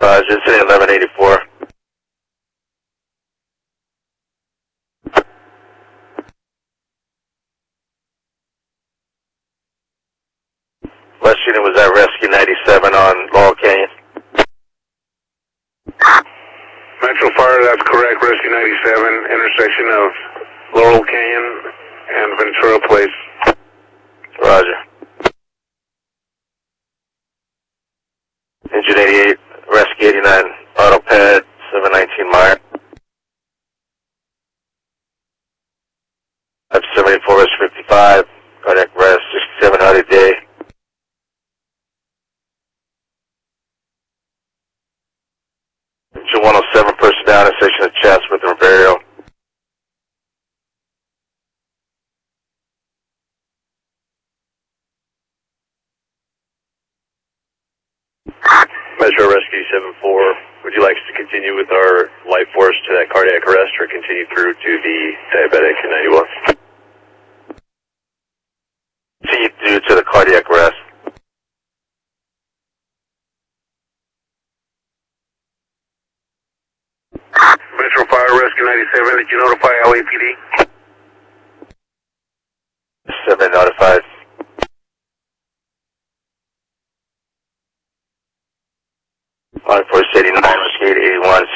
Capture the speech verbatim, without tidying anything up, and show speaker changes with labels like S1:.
S1: Roger, incident eleven eighty-four. West unit was at Rescue ninety-seven on Laurel Canyon.
S2: Metro Fire, that's correct. Rescue ninety-seven, intersection of Laurel Canyon and Ventura Place.
S1: Roger. Engine eighty-eight, Rescue eighty-nine, AutoPad, seven nineteen Meyer. F seventy-four, S fifty-five, cardiac arrest, sixty-seven Howdy Day. Engine one oh seven, person down, intersection of Chatsworth and Ribeiro.
S3: Metro Rescue seven four, would you like us to continue with our life force to that cardiac arrest or continue through to the diabetic in ninety-one?
S1: Continue due to the cardiac arrest.
S2: Metro Fire, Rescue ninety-seven, did you notify L A P D?
S1: seven notified. Line force eighty-nine, Rescue eighty-one,